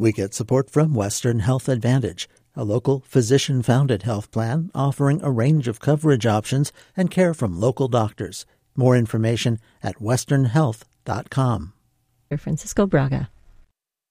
We get support from Western Health Advantage, a local physician-founded health plan offering a range of coverage options and care from local doctors. More information at westernhealth.com. Francisco Braga.